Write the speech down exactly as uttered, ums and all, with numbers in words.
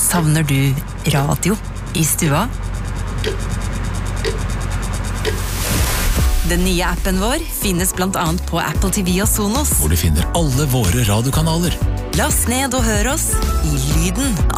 Savner du radio i stua? Den nye appen vår finnes blant annet på Apple T V og Sonos. Hvor du finner alle våre radiokanaler. Last ned og hør oss i lyden